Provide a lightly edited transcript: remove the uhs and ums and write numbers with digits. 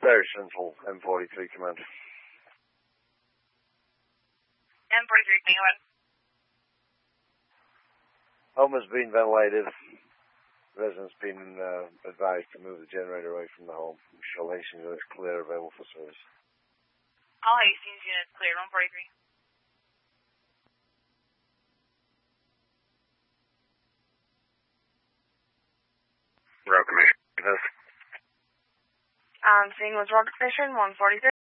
Very Central, M43 command. M43, can you go ahead? Home has been ventilated. Residents been advised to move the generator away from the home. Shell Hastings units clear, available for service. All Hastings units clear, 143. Road Commission. Seeing was Road Commission, 143.